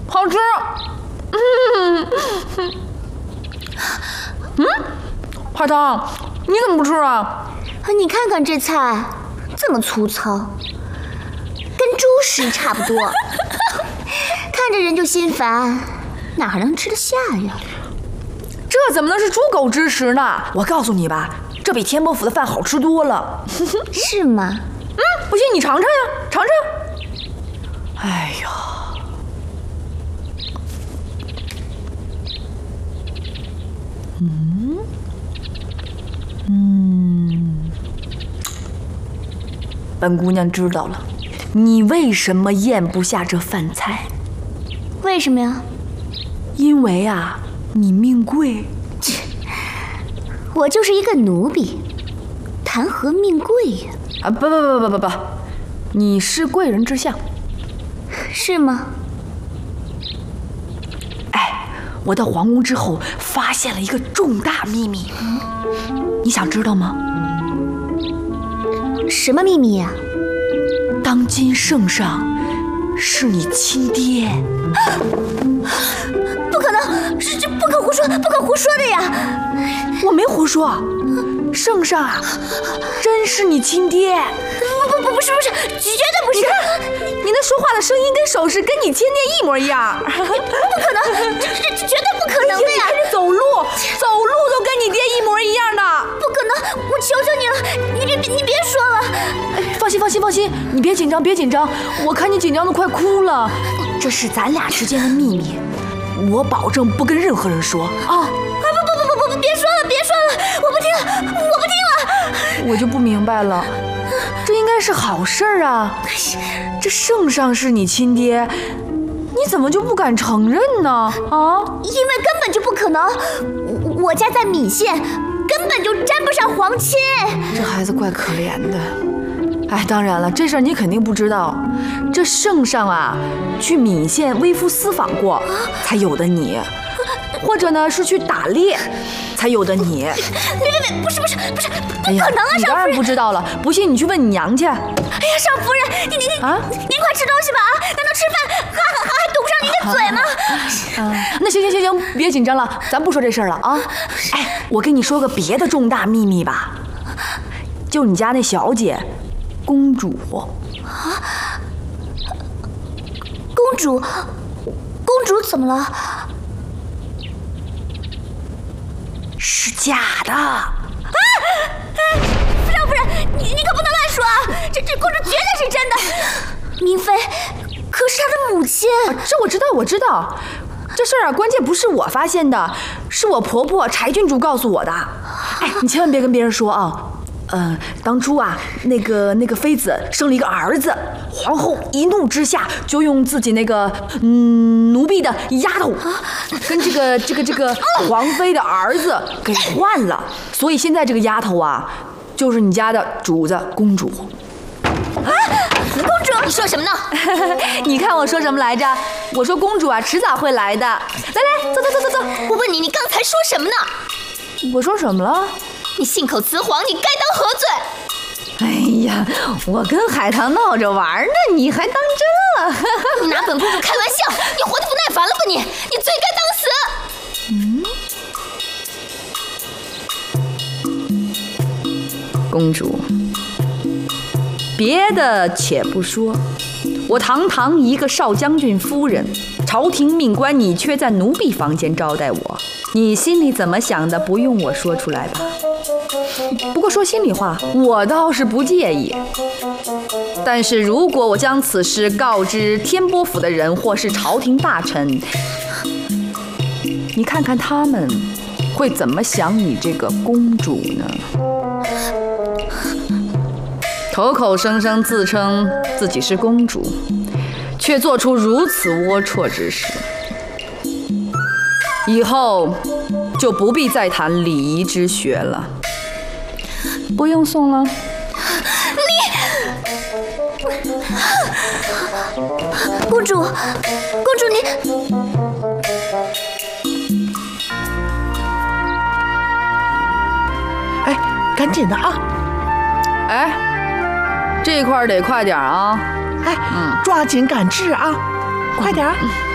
好吃。海棠，你怎么不吃啊？ 你看看这菜，这么粗糙，跟猪食差不多，看着人就心烦，哪能吃得下呀？ 这怎么能是猪狗之食呢？我告诉你吧，这比天波府的饭好吃多了。 是吗？ 不信你尝尝呀，尝尝。哎呀，本姑娘知道了，你为什么咽不下这饭菜？ 为什么呀？ 因为啊，你命贵。 我就是一个奴婢，谈何命贵呀？ 啊，不，你是贵人之相。 是吗？ 哎，我到皇宫之后发现了一个重大秘密，你想知道吗？ 什么秘密呀？ 当今圣上是你亲爹。 不可能，这不可胡说，不可胡说的呀！ 我没胡说，圣上啊，真是你亲爹。 不是，绝对不是！ 你那说话的声音跟手势跟你亲爹一模一样。 不可能，这绝对不可能的呀！ 你走路都跟你爹一模一样的。 不可能，我求求你了，你别说了。 哎，放心，你别紧张，我看你紧张的快哭了。这是咱俩之间的秘密，我保证不跟任何人说啊！ 不，别说了，我不听了。 我就不明白了，这应该是好事儿啊！这圣上是你亲爹，你怎么就不敢承认呢？啊？ 因为根本就不可能，我家在岷县，根本就沾不上皇亲。 这孩子怪可怜的。哎，当然了，这事儿你肯定不知道，这圣上啊，去岷县微服私访过，才有的你，或者呢是去打猎，才有的你。 别，不是，不可能啊！ 你当然不知道了，不信你去问你娘去。 哎呀，少夫人，您快吃东西吧啊！难道吃饭还堵不上您的嘴吗？ 那行，别紧张了，咱不说这事儿了啊。哎，我跟你说个别的重大秘密吧，就你家那小姐。公主啊？公主怎么了？ 是假的。 少夫人，你可不能乱说啊！这公主绝对是真的。明妃可是她的母亲。 这我知道。这事儿啊，关键不是我发现的，是我婆婆柴郡主告诉我的。哎，你千万别跟别人说啊。当初啊，那个妃子生了一个儿子，皇后一怒之下就用自己那个奴婢的丫头跟这个皇妃的儿子给换了，所以现在这个丫头啊，就是你家的主子公主。 公主，你说什么呢？ 你看我说什么来着？我说公主啊，迟早会来的。来，走。 我问你刚才说什么呢？ 我说什么了？ 你信口雌黄，你该当何罪？ 哎呀，我跟海棠闹着玩呢，你还当真了？ 你拿本公主开玩笑，你活得不耐烦了吧你？你罪该当死。公主，别的且不说，我堂一个少将军夫人，朝廷命官，你却在奴婢房间招待我，你心里怎么想的？不用我说出来吧。不过说心里话，我倒是不介意。但是如果我将此事告知天波府的人或是朝廷大臣，你看看他们会怎么想你这个公主呢？口声声自称自己是公主，却做出如此龌龊之事，以后就不必再谈礼仪之学了。不用送了。 公主，你哎，赶紧的啊！ 哎，这块得快点啊！ 哎，抓紧赶制啊！快点！